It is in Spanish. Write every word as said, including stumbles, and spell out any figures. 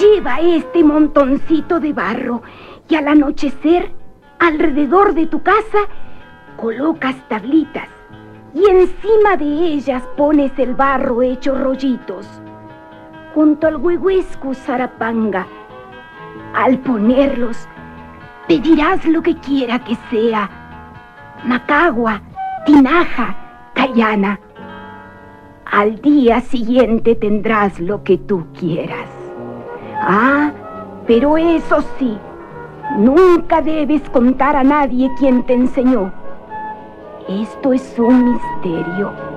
Lleva este montoncito de barro y al anochecer, alrededor de tu casa, colocas tablitas y encima de ellas pones el barro hecho rollitos. Junto al huehuescu Sarapanga, al ponerlos, pedirás lo que quiera que sea: macagua, tinaja, cayana. Al día siguiente tendrás lo que tú quieras. Ah, pero eso sí, nunca debes contar a nadie quién te enseñó. Esto es un misterio.